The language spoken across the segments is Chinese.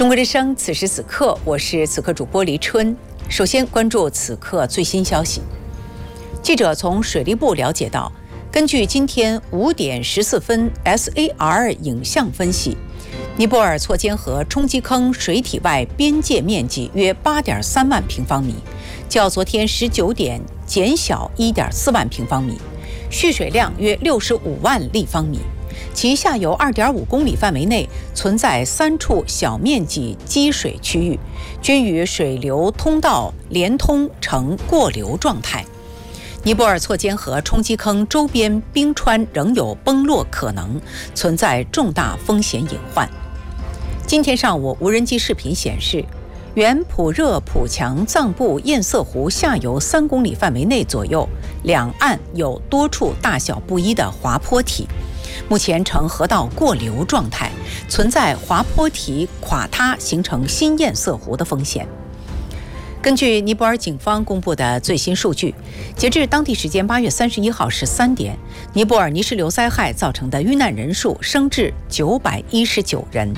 中国之声，此时此刻，我是此刻主播黎春。首先关注此刻最新消息。记者从水利部了解到，根据今天5点14分 SAR 影像分析，尼泊尔错尖河冲积坑水体外边界面积约8.3万平方米，较昨天19点减小1.4万平方米，蓄水量约65万立方米。其下游2.5公里范围内存在3处小面积积水区域，均与水流通道连通呈过流状态。尼泊尔错尖河冲积坑周边冰川仍有崩落可能，存在重大风险隐患。今天上午，无人机视频显示，原普热普强藏布堰塞湖下游3公里范围内左右，两岸有多处大小不一的滑坡体。目前呈河道过流状态，存在滑坡体垮塌形成新堰塞湖的风险。根据尼泊尔警方公布的最新数据，截至当地时间8月31号13点，尼泊尔泥石流灾害造成的遇难人数升至919人。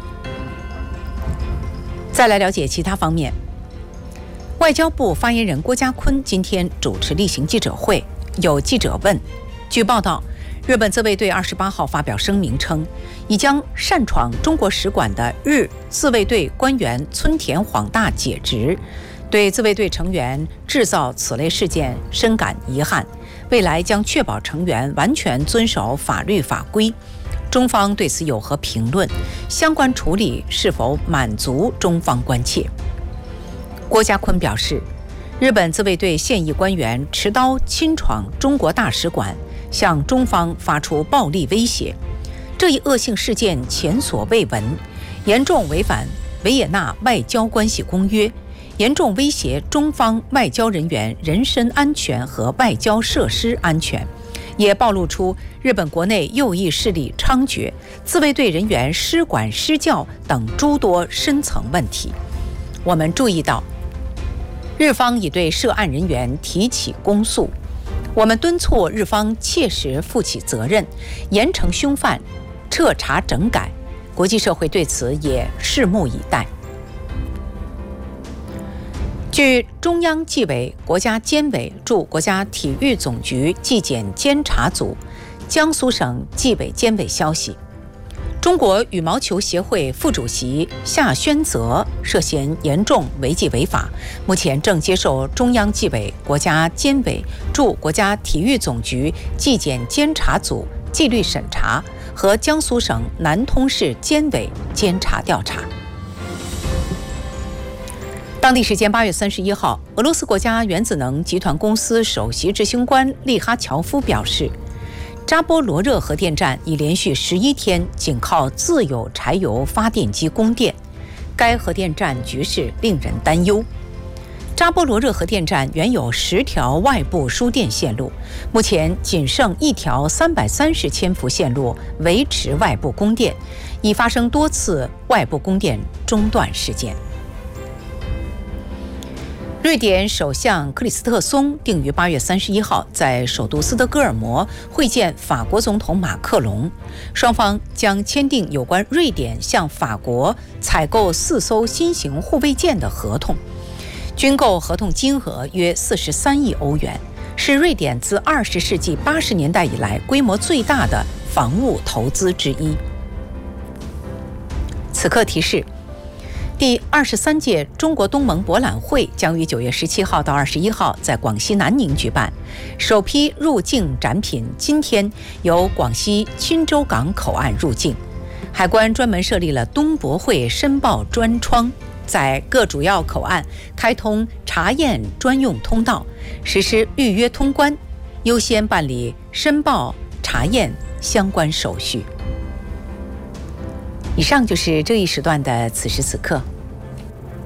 再来了解其他方面，外交部发言人郭家坤今天主持例行记者会，有记者问，据报道，日本自卫队28号发表声明称，已将擅闯中国使馆的日自卫队官员村田晃大解职，对自卫队成员制造此类事件深感遗憾，未来将确保成员完全遵守法律法规。中方对此有何评论？相关处理是否满足中方关切？郭家坤表示，日本自卫队现役官员持刀侵闯中国大使馆，向中方发出暴力威胁，这一恶性事件前所未闻，严重违反维也纳外交关系公约，严重威胁中方外交人员人身安全和外交设施安全，也暴露出日本国内右翼势力猖獗、自卫队人员失管失教等诸多深层问题。我们注意到，日方已对涉案人员提起公诉，我们敦促日方切实负起责任，严惩凶犯，彻查整改，国际社会对此也拭目以待。据中央纪委国家监委驻国家体育总局纪检监察组、江苏省纪委监委消息，中国羽毛球协会副主席夏宣泽涉嫌严重违纪违法，目前正接受中央纪委国家监委驻国家体育总局纪检监察组纪律审查和江苏省南通市监委监察调查。当地时间8月31号，俄罗斯国家原子能集团公司首席执行官利哈乔夫表示，扎波罗热核电站已连续11天仅靠自有柴油发电机供电，该核电站局势令人担忧。扎波罗热核电站原有10条外部输电线路，目前仅剩1条330千伏线路维持外部供电，已发生多次外部供电中断事件。瑞典首相克里斯特松定于8月31号在首都斯德哥尔摩会见法国总统马克龙，双方将签订有关瑞典向法国采购4艘新型护卫舰的合同，军购合同金额约43亿欧元，是瑞典自20世纪80年代以来规模最大的防务投资之一。此刻提示，第23届中国东盟博览会将于9月17号到21号在广西南宁举办，首批入境展品今天由广西钦州港口岸入境，海关专门设立了东博会申报专窗，在各主要口岸开通查验专用通道，实施预约通关，优先办理申报查验相关手续。以上就是这一时段的此时此刻，